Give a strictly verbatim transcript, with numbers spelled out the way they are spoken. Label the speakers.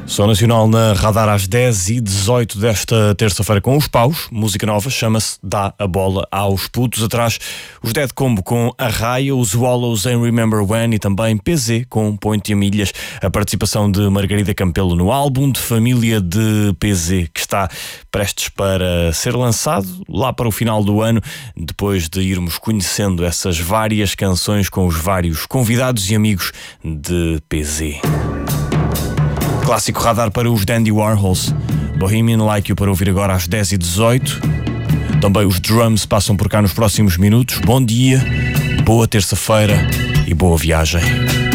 Speaker 1: Som Nacional na Radar às dez e dezoito desta terça-feira com os Paus. Música nova, chama-se Dá a Bola aos Putos. Atrás, os Dead Combo com Arraia, os Swallows em Remember When e também P Z com Ponte a Milhas. A participação de Margarida Campelo no álbum de família de P Z, que está prestes para ser lançado lá para o final do ano, depois de irmos conhecendo essas várias canções com os vários convidados e amigos de P Z. Clássico Radar para os Dandy Warhols, Bohemian Like You para ouvir agora às dez e dezoito. Também os Drums passam por cá nos próximos minutos. Bom dia, boa terça-feira e boa viagem.